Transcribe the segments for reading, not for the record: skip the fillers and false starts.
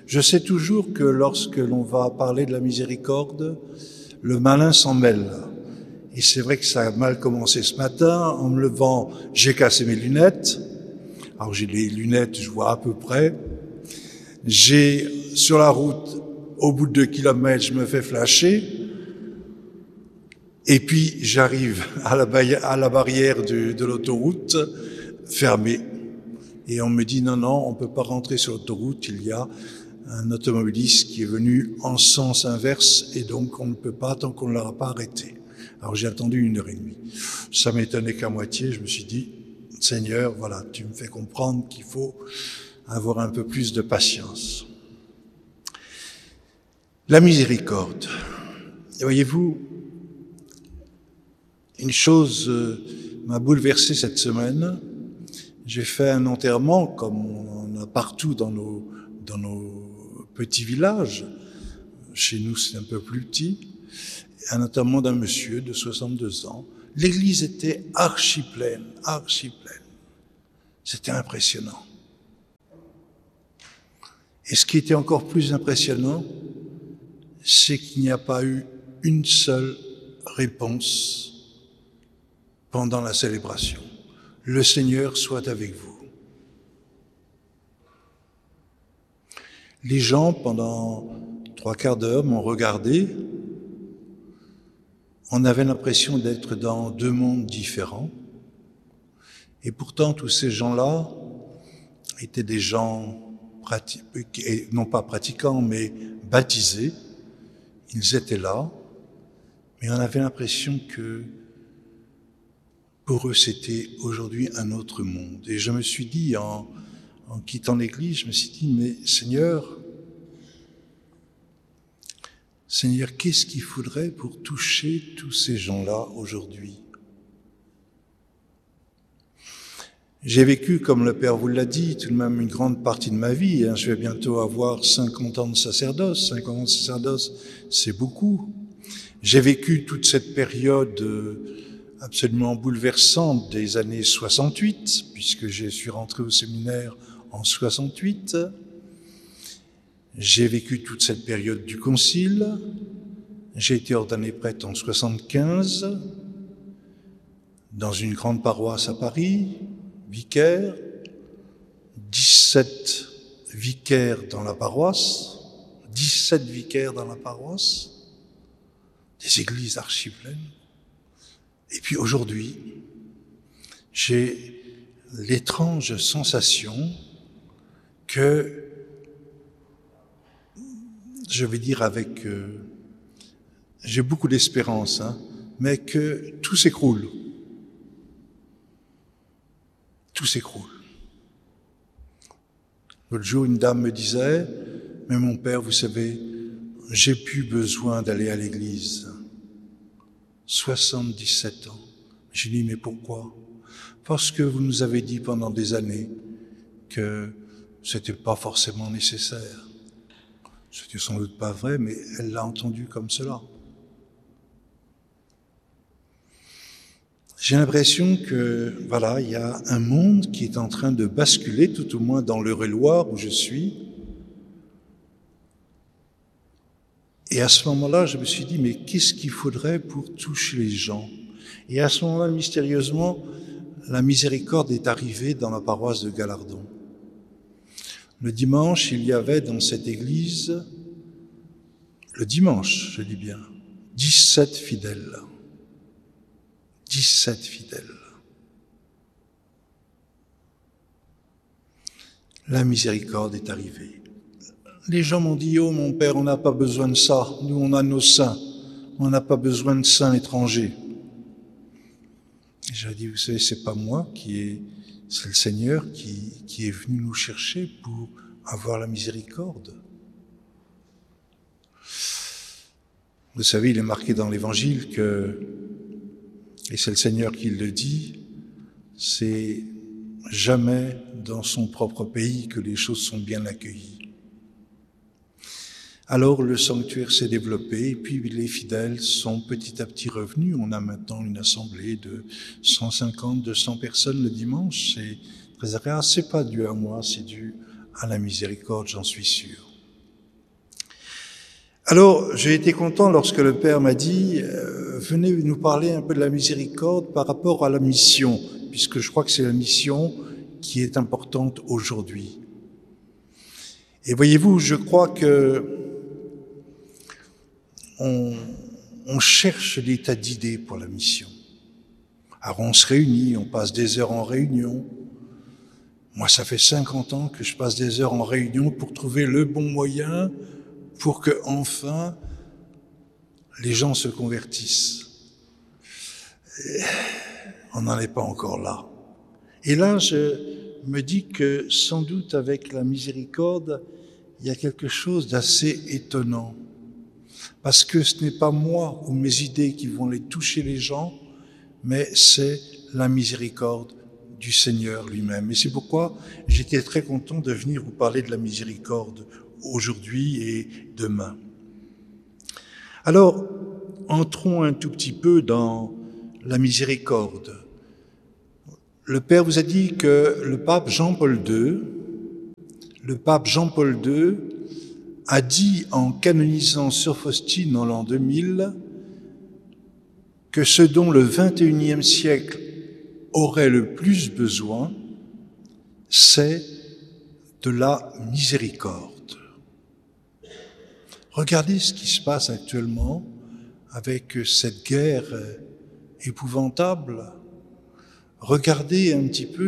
Je sais toujours que lorsque l'on va parler de la miséricorde, le malin s'en mêle. Et c'est vrai que ça a mal commencé ce matin. En me levant, j'ai cassé mes lunettes. Alors j'ai les lunettes, je vois à peu près. Sur la route, au bout de 2 kilomètres, je me fais flasher. Et puis j'arrive à la barrière de l'autoroute fermée. Et on me dit non, on peut pas rentrer sur l'autoroute, il y a un automobiliste qui est venu en sens inverse et donc on ne peut pas tant qu'on ne l'aura pas arrêté. Alors j'ai attendu 1h30. Ça m'étonnait qu'à moitié, je me suis dit, Seigneur, voilà, tu me fais comprendre qu'il faut avoir un peu plus de patience. La miséricorde. Et voyez-vous, une chose m'a bouleversé cette semaine. J'ai fait un enterrement, comme on en a partout dans nos petits villages. Chez nous, c'est un peu plus petit. Un enterrement d'un monsieur de 62 ans. L'église était archi pleine. C'était impressionnant. Et ce qui était encore plus impressionnant, c'est qu'il n'y a pas eu une seule réponse pendant la célébration. Le Seigneur soit avec vous. Les gens, pendant 3/4 d'heure, m'ont regardé. On avait l'impression d'être dans 2 mondes différents. Et pourtant, tous ces gens-là étaient des gens non pas pratiquants, mais baptisés. Ils étaient là, mais on avait l'impression que pour eux, c'était aujourd'hui un autre monde. Et je me suis dit, en quittant l'église, je me suis dit, mais Seigneur, qu'est-ce qu'il faudrait pour toucher tous ces gens-là aujourd'hui? J'ai vécu, comme le Père vous l'a dit, tout de même une grande partie de ma vie. Je vais bientôt avoir 50 ans de sacerdoce. 50 ans de sacerdoce, c'est beaucoup. J'ai vécu toute cette période absolument bouleversante des années 68, puisque je suis rentré au séminaire en 68. J'ai vécu toute cette période du Concile. J'ai été ordonné prêtre en 75, dans une grande paroisse à Paris, vicaire, 17 vicaires dans la paroisse, des églises archi-pleines. Et puis aujourd'hui, j'ai l'étrange sensation que, je vais dire j'ai beaucoup d'espérance, mais que tout s'écroule. Tout s'écroule. L'autre jour, une dame me disait, mais mon père, vous savez, j'ai plus besoin d'aller à l'église. 77 ans. J'ai dit, mais pourquoi? Parce que vous nous avez dit pendant des années que c'était pas forcément nécessaire. C'était sans doute pas vrai, mais elle l'a entendu comme cela. J'ai l'impression que, voilà, il y a un monde qui est en train de basculer, tout au moins dans l'Eure-et-Loire où je suis. Et à ce moment-là, je me suis dit, mais qu'est-ce qu'il faudrait pour toucher les gens? Et à ce moment-là, mystérieusement, la miséricorde est arrivée dans la paroisse de Gallardon. Le dimanche, il y avait dans cette église, le dimanche, je dis bien, 17 fidèles. 17 fidèles. La miséricorde est arrivée. Les gens m'ont dit, oh mon père, on n'a pas besoin de ça. Nous, on a nos saints. On n'a pas besoin de saints étrangers. Et j'ai dit, vous savez, c'est pas moi c'est le Seigneur qui est venu nous chercher pour avoir la miséricorde. Vous savez, il est marqué dans l'Évangile et c'est le Seigneur qui le dit, c'est jamais dans son propre pays que les choses sont bien accueillies. Alors le sanctuaire s'est développé et puis les fidèles sont petit à petit revenus. On a maintenant une assemblée de 150, 200 personnes le dimanche. C'est très agréable. C'est pas dû à moi, c'est dû à la miséricorde, j'en suis sûr. Alors, j'ai été content lorsque le Père m'a dit venez nous parler un peu de la miséricorde par rapport à la mission, puisque je crois que c'est la mission qui est importante aujourd'hui. Et voyez-vous, je crois que on cherche des tas d'idées pour la mission. Alors on se réunit, on passe des heures en réunion. Moi, ça fait 50 ans que je passe des heures en réunion pour trouver le bon moyen pour que, enfin, les gens se convertissent. Et on n'en est pas encore là. Et là, je me dis que sans doute avec la miséricorde, il y a quelque chose d'assez étonnant. Parce que ce n'est pas moi ou mes idées qui vont aller toucher les gens, mais c'est la miséricorde du Seigneur lui-même. Et c'est pourquoi j'étais très content de venir vous parler de la miséricorde aujourd'hui et demain. Alors, entrons un tout petit peu dans la miséricorde. Le Père vous a dit que le pape Jean-Paul II a dit en canonisant Sœur Faustine en l'an 2000 que ce dont le XXIe siècle aurait le plus besoin, c'est de la miséricorde. Regardez ce qui se passe actuellement avec cette guerre épouvantable. Regardez un petit peu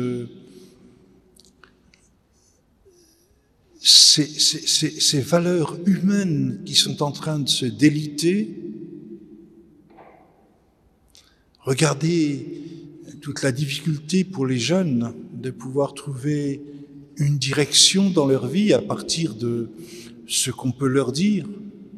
ces valeurs humaines qui sont en train de se déliter. Regardez toute la difficulté pour les jeunes de pouvoir trouver une direction dans leur vie à partir de ce qu'on peut leur dire.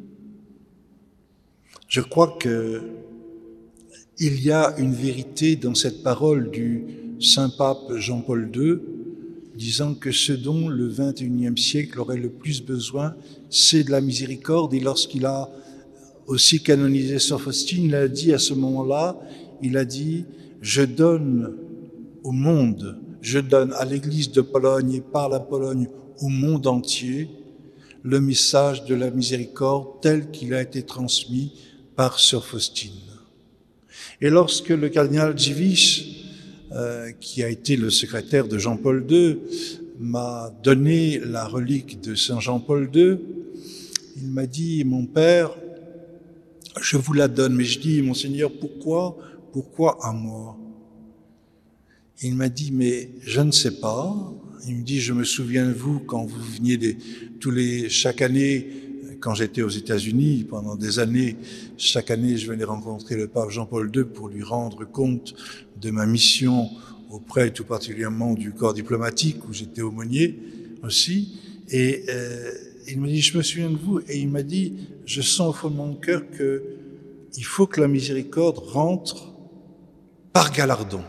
Je crois que il y a une vérité dans cette parole du Saint-Pape Jean-Paul II, disant que ce dont le XXIe siècle aurait le plus besoin, c'est de la miséricorde. Et lorsqu'il a aussi canonisé Sœur Faustine, il a dit à ce moment-là, il a dit « Je donne au monde, je donne à l'Église de Pologne et par la Pologne au monde entier le message de la miséricorde tel qu'il a été transmis par Sœur Faustine. » Et lorsque le cardinal Dziwisz, qui a été le secrétaire de Jean-Paul II, m'a donné la relique de Saint Jean-Paul II, il m'a dit « Mon père, je vous la donne. » Mais je dis « Monseigneur, pourquoi à moi ?» Il m'a dit « Mais je ne sais pas. » Il me dit « Je me souviens de vous quand vous veniez chaque année, quand j'étais aux États-Unis, pendant des années, chaque année, je venais rencontrer le pape Jean-Paul II pour lui rendre compte de ma mission auprès tout particulièrement du corps diplomatique où j'étais aumônier aussi. Et il m'a dit, je me souviens de vous. Et il m'a dit, je sens au fond de mon cœur qu'il faut que la miséricorde rentre par Gallardon.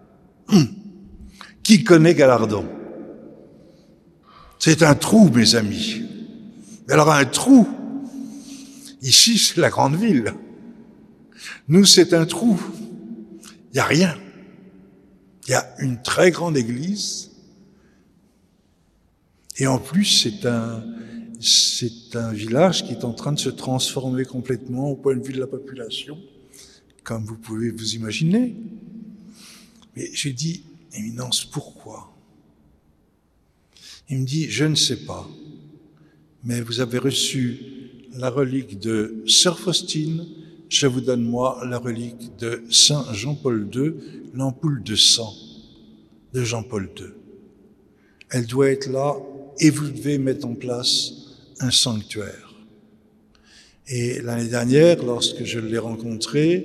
Qui connaît Gallardon? C'est un trou, mes amis. Mais alors un trou, ici c'est la grande ville. Nous c'est un trou. Il n'y a rien. Il y a une très grande église. Et en plus c'est un village qui est en train de se transformer complètement au point de vue de la population, comme vous pouvez vous imaginer. Mais j'ai dit, Éminence, pourquoi? Il me dit, je ne sais pas. Mais vous avez reçu la relique de Sœur Faustine, je vous donne moi la relique de Saint Jean-Paul II, l'ampoule de sang de Jean-Paul II. Elle doit être là et vous devez mettre en place un sanctuaire. Et l'année dernière, lorsque je l'ai rencontré,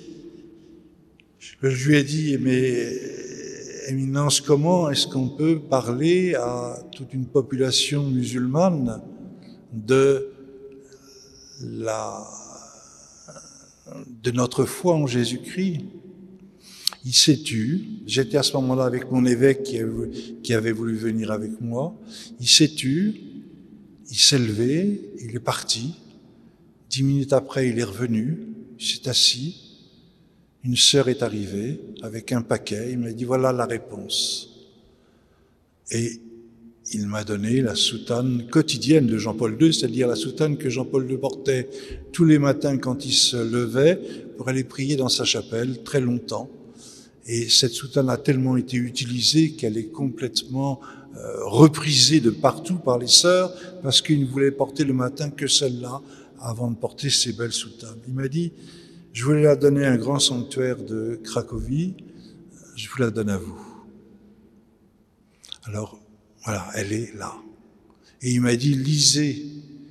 je lui ai dit, mais Éminence, comment est-ce qu'on peut parler à toute une population musulmane de notre foi en Jésus-Christ? Il s'est tu. J'étais à ce moment-là avec mon évêque qui avait voulu venir avec moi. Il s'est tu, il s'est levé, il est parti. 10 minutes après, il est revenu, il s'est assis. Une sœur est arrivée avec un paquet. Il m'a dit, voilà la réponse. Et il m'a donné la soutane quotidienne de Jean-Paul II, c'est-à-dire la soutane que Jean-Paul II portait tous les matins quand il se levait pour aller prier dans sa chapelle, très longtemps. Et cette soutane a tellement été utilisée qu'elle est complètement reprisée de partout par les sœurs, parce qu'ils ne voulaient porter le matin que celle-là avant de porter ces belles soutanes. Il m'a dit, je voulais la donner à un grand sanctuaire de Cracovie, je vous la donne à vous. Alors, voilà, elle est là. Et il m'a dit, lisez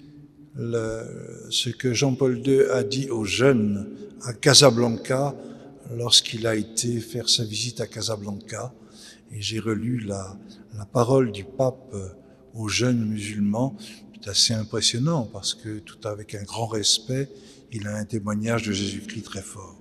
ce que Jean-Paul II a dit aux jeunes à Casablanca lorsqu'il a été faire sa visite à Casablanca. Et j'ai relu la parole du pape aux jeunes musulmans. C'est assez impressionnant parce que tout avec un grand respect, il a un témoignage de Jésus-Christ très fort.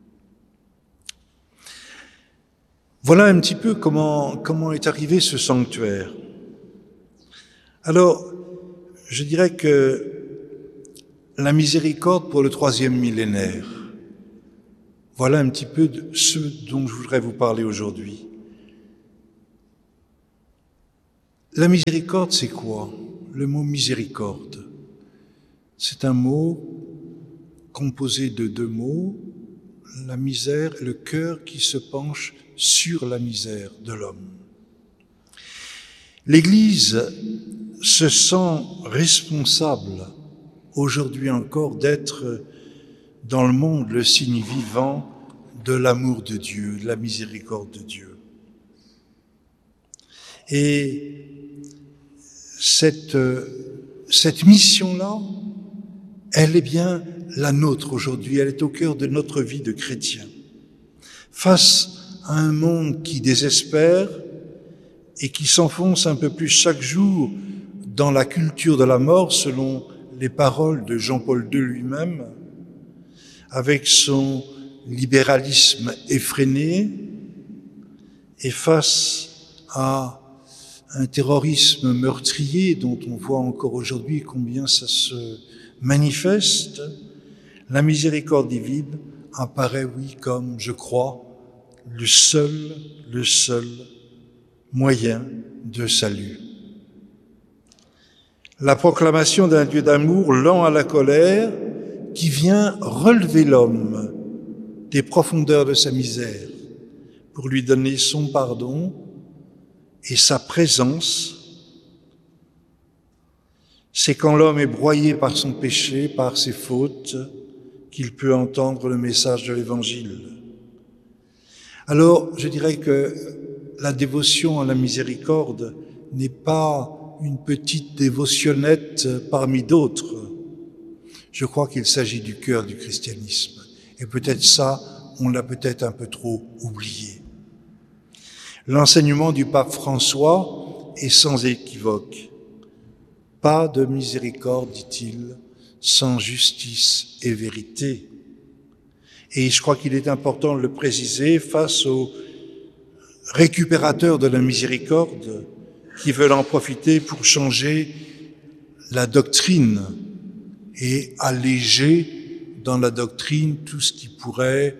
Voilà un petit peu comment est arrivé ce sanctuaire. Alors, je dirais que la miséricorde pour le 3e millénaire, voilà un petit peu de ce dont je voudrais vous parler aujourd'hui. La miséricorde, c'est quoi? Le mot miséricorde, c'est un mot composé de 2 mots, la misère et le cœur qui se penche sur la misère de l'homme. L'Église se sent responsable aujourd'hui encore d'être dans le monde le signe vivant de l'amour de Dieu, de la miséricorde de Dieu. Et cette mission-là, elle est bien la nôtre aujourd'hui, elle est au cœur de notre vie de chrétien. Face à un monde qui désespère et qui s'enfonce un peu plus chaque jour dans la culture de la mort, selon les paroles de Jean-Paul II lui-même, avec son libéralisme effréné, et face à un terrorisme meurtrier dont on voit encore aujourd'hui combien ça se manifeste, la miséricorde divine apparaît, oui, comme, je crois, le seul moyen de salut. La proclamation d'un Dieu d'amour lent à la colère qui vient relever l'homme des profondeurs de sa misère pour lui donner son pardon et sa présence. C'est quand l'homme est broyé par son péché, par ses fautes, qu'il peut entendre le message de l'Évangile. Alors, je dirais que la dévotion à la miséricorde n'est pas une petite dévotionnette parmi d'autres. Je crois qu'il s'agit du cœur du christianisme. Et peut-être ça, on l'a peut-être un peu trop oublié. L'enseignement du pape François est sans équivoque. Pas de miséricorde, dit-il, sans justice et vérité. Et je crois qu'il est important de le préciser face aux récupérateurs de la miséricorde qui veulent en profiter pour changer la doctrine et alléger dans la doctrine tout ce qui pourrait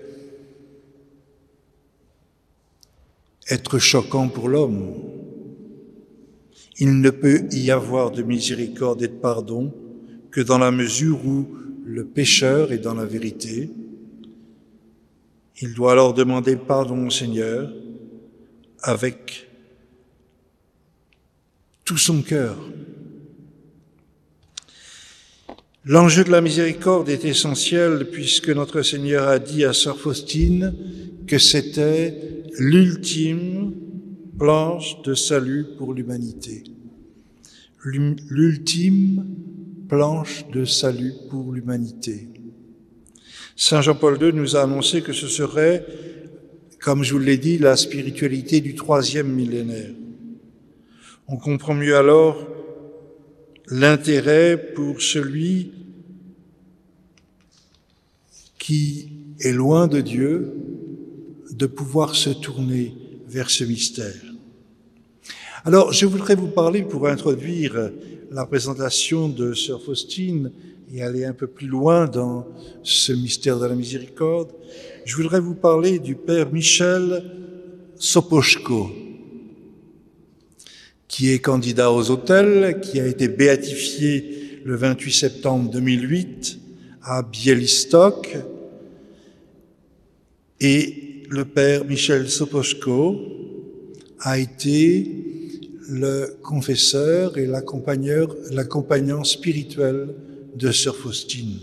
être choquant pour l'homme. Il ne peut y avoir de miséricorde et de pardon que dans la mesure où le pécheur est dans la vérité. Il doit alors demander pardon au Seigneur avec tout son cœur. L'enjeu de la miséricorde est essentiel puisque notre Seigneur a dit à sœur Faustine que c'était l'ultime planche de salut pour l'humanité. L'ultime planche de salut pour l'humanité. Saint Jean-Paul II nous a annoncé que ce serait, comme je vous l'ai dit, la spiritualité du 3e millénaire. On comprend mieux alors l'intérêt pour celui qui est loin de Dieu de pouvoir se tourner vers ce mystère. Alors, je voudrais vous parler, pour introduire la présentation de sœur Faustine et aller un peu plus loin dans ce mystère de la miséricorde, je voudrais vous parler du père Michel Sopoćko, qui est candidat aux autels, qui a été béatifié le 28 septembre 2008 à Białystok, et le père Michel Sopoćko a été le confesseur et l'accompagnant spirituel de sœur Faustine.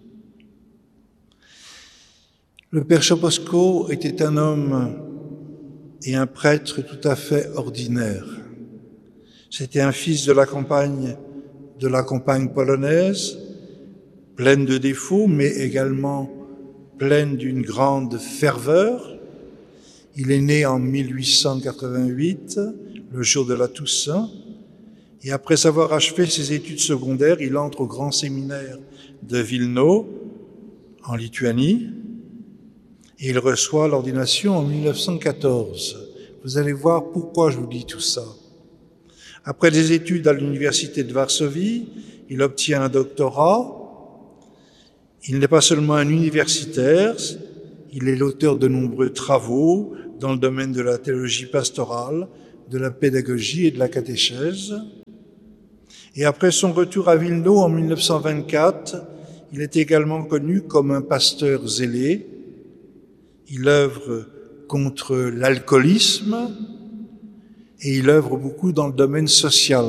Le père Sopoćko était un homme et un prêtre tout à fait ordinaire. C'était un fils de la campagne polonaise, pleine de défauts, mais également pleine d'une grande ferveur. Il est né en 1888, le jour de la Toussaint, et après avoir achevé ses études secondaires, il entre au grand séminaire de Vilno, en Lituanie, et il reçoit l'ordination en 1914. Vous allez voir pourquoi je vous dis tout ça. Après des études à l'université de Varsovie, il obtient un doctorat. Il n'est pas seulement un universitaire, il est l'auteur de nombreux travaux dans le domaine de la théologie pastorale, de la pédagogie et de la catéchèse. Et après son retour à Vilno en 1924, il est également connu comme un pasteur zélé. Il œuvre contre l'alcoolisme et il œuvre beaucoup dans le domaine social.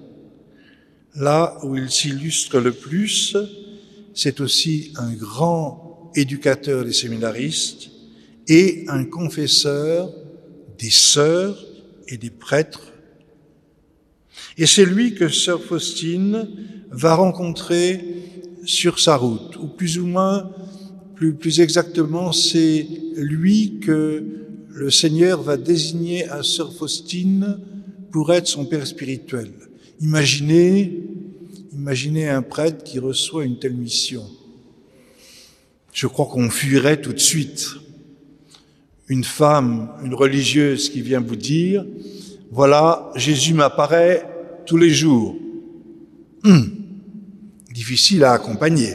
Là où il s'illustre le plus, c'est aussi un grand éducateur des séminaristes et un confesseur des sœurs et des prêtres. Et c'est lui que sœur Faustine va rencontrer sur sa route, ou plus ou moins, plus exactement, c'est lui que le Seigneur va désigner à sœur Faustine pour être son père spirituel. Imaginez un prêtre qui reçoit une telle mission. Je crois qu'on fuirait tout de suite. Une femme, une religieuse qui vient vous dire, voilà, Jésus m'apparaît tous les jours. Difficile à accompagner.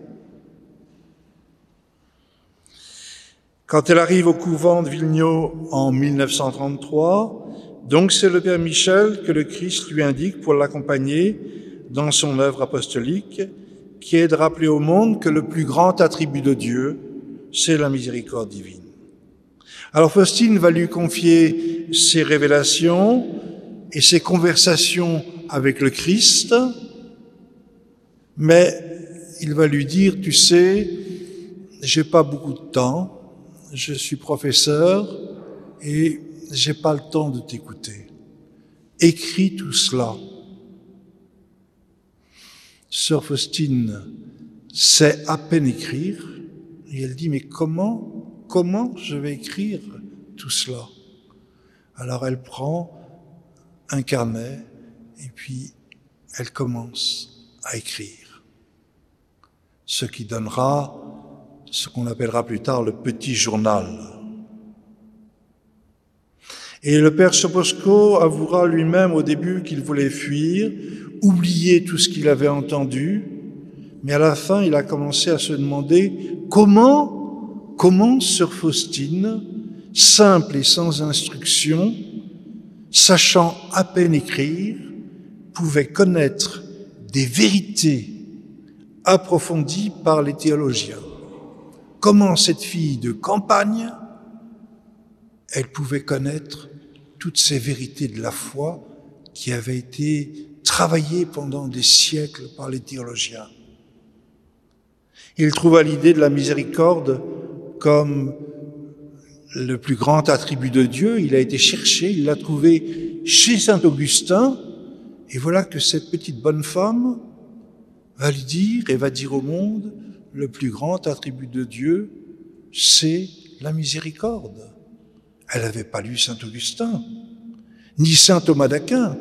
Quand elle arrive au couvent de Vilno en 1933, donc c'est le père Michel que le Christ lui indique pour l'accompagner dans son œuvre apostolique, qui est de rappeler au monde que le plus grand attribut de Dieu, c'est la miséricorde divine. Alors Faustine va lui confier ses révélations et ses conversations avec le Christ, mais il va lui dire, tu sais, j'ai pas beaucoup de temps, je suis professeur et j'ai pas le temps de t'écouter. Écris tout cela. Sœur Faustine sait à peine écrire et elle dit, mais comment je vais écrire tout cela? Alors elle prend un carnet et puis elle commence à écrire. Ce qui donnera ce qu'on appellera plus tard le petit journal. Et le père Sopoćko avouera lui-même au début qu'il voulait fuir, oublier tout ce qu'il avait entendu, mais à la fin, il a commencé à se demander comment sœur Faustine, simple et sans instruction, sachant à peine écrire, pouvait connaître des vérités approfondies par les théologiens. Comment cette fille de campagne, elle pouvait connaître toutes ces vérités de la foi qui avaient été travaillées pendant des siècles par les théologiens. Il trouva l'idée de la miséricorde comme le plus grand attribut de Dieu. Il a été cherché, il l'a trouvé chez saint Augustin, et voilà que cette petite bonne femme va lui dire et va dire au monde, le plus grand attribut de Dieu, c'est la miséricorde. Elle n'avait pas lu saint Augustin, ni saint Thomas d'Aquin.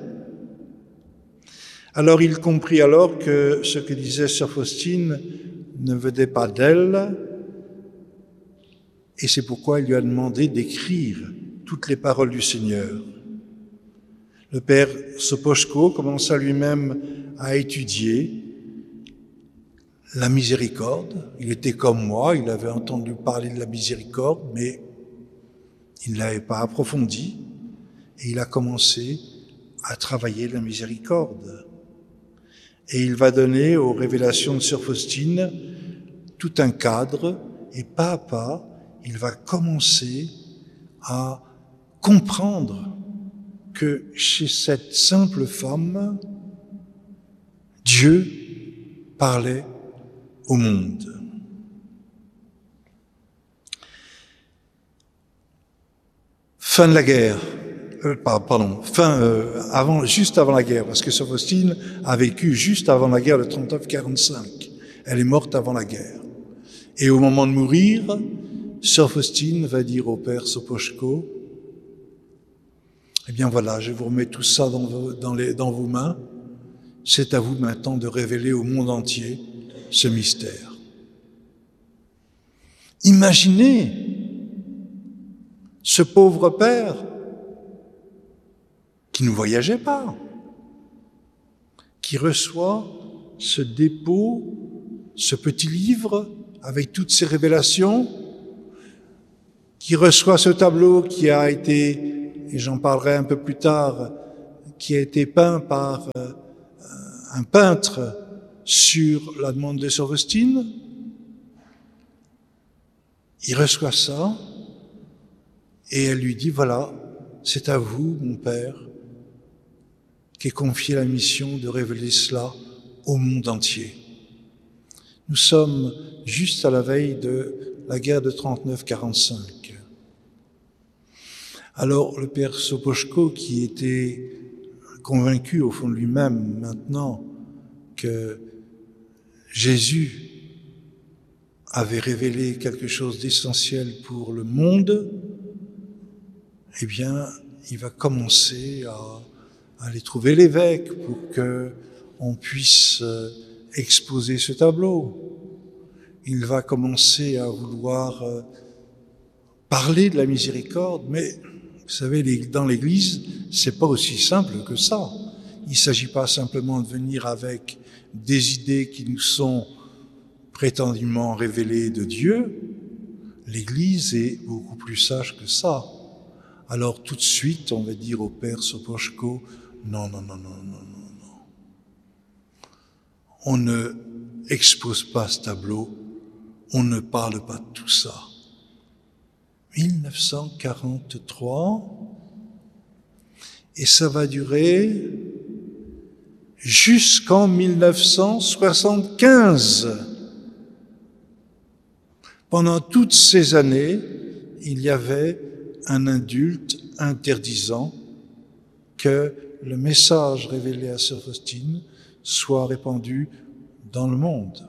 Alors il comprit alors que ce que disait sœur Faustine ne venait pas d'elle, et c'est pourquoi il lui a demandé d'écrire toutes les paroles du Seigneur. Le père Sopoćko commença lui-même à étudier la miséricorde. Il était comme moi, il avait entendu parler de la miséricorde, mais il ne l'avait pas approfondi, et il a commencé à travailler la miséricorde. Et il va donner aux révélations de Sœur Faustine tout un cadre, et pas à pas, il va commencer à comprendre que chez cette simple femme, Dieu parlait au monde. Fin de la guerre. Juste avant la guerre, parce que Sœur Faustine a vécu juste avant la guerre de 39-45. Elle est morte avant la guerre. Et au moment de mourir, Sœur Faustine va dire au Père Sopoćko, eh bien voilà, je vous remets tout ça dans vos mains. C'est à vous maintenant de révéler au monde entier ce mystère. Imaginez ce pauvre père qui ne voyageait pas, qui reçoit ce dépôt, ce petit livre avec toutes ces révélations, qui reçoit ce tableau qui a été, et j'en parlerai un peu plus tard, qui a été peint par un peintre sur la demande de Sœur Faustine. Il reçoit ça et elle lui dit, voilà, c'est à vous, mon père, qu'est confiée la mission de révéler cela au monde entier. Nous sommes juste à la veille de la guerre de 39-45. Alors le Père Sopoćko, qui était convaincu au fond de lui-même maintenant que Jésus avait révélé quelque chose d'essentiel pour le monde, eh bien, il va commencer à aller trouver l'évêque pour qu'on puisse exposer ce tableau. Il va commencer à vouloir parler de la miséricorde, mais vous savez, dans l'Église, c'est pas aussi simple que ça. Il s'agit pas simplement de venir avec des idées qui nous sont prétendument révélées de Dieu. L'Église est beaucoup plus sage que ça. Alors tout de suite, on va dire au Père Sopoćko, non. On ne expose pas ce tableau, on ne parle pas de tout ça. 1943, et ça va durer jusqu'en 1975. Pendant toutes ces années, il y avait un indulte interdisant que le message révélé à Sœur Faustine soit répandu dans le monde.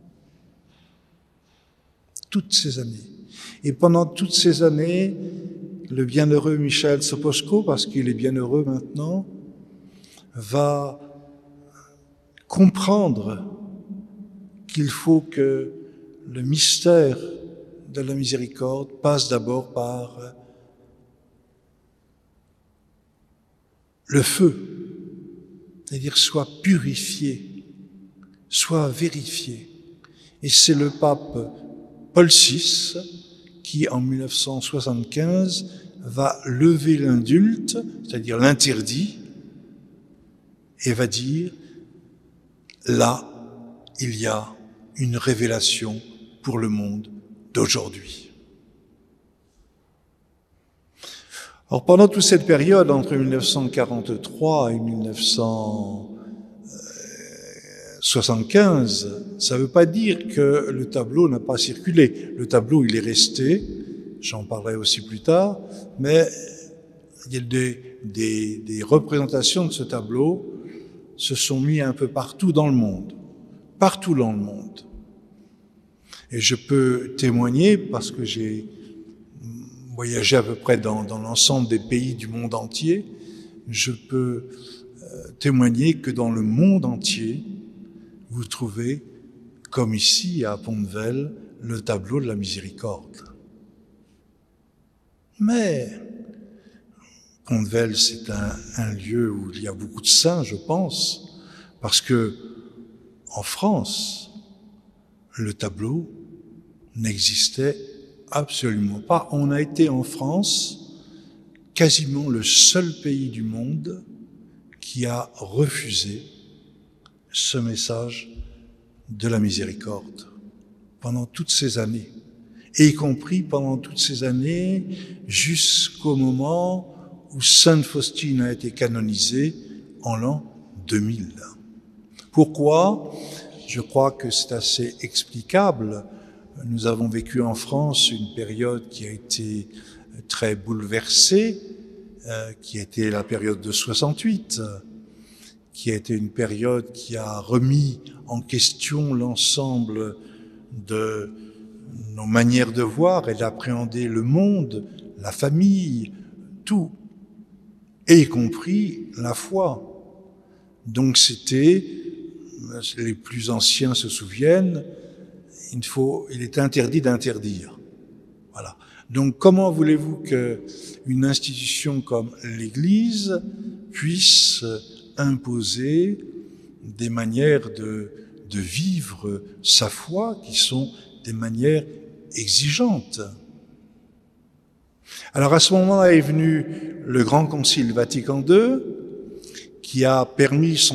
Toutes ces années. Et pendant toutes ces années, le bienheureux Michael Sopoćko, parce qu'il est bienheureux maintenant, va comprendre qu'il faut que le mystère de la miséricorde passe d'abord par le feu, c'est-à-dire soit purifié, soit vérifié. Et c'est le pape Paul VI qui, en 1975, va lever l'indulte, c'est-à-dire l'interdit, et va dire, là, il y a une révélation pour le monde d'aujourd'hui. Alors, pendant toute cette période, entre 1943 et 1975, ça ne veut pas dire que le tableau n'a pas circulé. Le tableau, il est resté, j'en parlerai aussi plus tard, mais il y a des représentations de ce tableau se sont mis un peu partout dans le monde. Partout dans le monde. Et je peux témoigner, parce que j'ai voyagé à peu près dans l'ensemble des pays du monde entier, je peux témoigner que dans le monde entier, vous trouvez, comme ici à Pont-de-Vel, le tableau de la miséricorde. Mais Pont-de-Vel, c'est un lieu où il y a beaucoup de saints, je pense, parce que en France, le tableau n'existait absolument pas. On a été en France quasiment le seul pays du monde qui a refusé ce message de la miséricorde pendant toutes ces années, et y compris pendant toutes ces années jusqu'au moment où Sainte Faustine a été canonisée en l'an 2000. Pourquoi ? Je crois que c'est assez explicable. Nous avons vécu en France une période qui a été très bouleversée, qui a été la période de 68, qui a été une période qui a remis en question l'ensemble de nos manières de voir et d'appréhender le monde, la famille, tout, et y compris la foi. Donc c'était, les plus anciens se souviennent, il est interdit d'interdire. Voilà. Donc comment voulez-vous qu'une institution comme l'Église puisse imposer des manières de vivre sa foi qui sont des manières exigeantes? Alors à ce moment-là est venu le Grand Concile Vatican II qui a permis son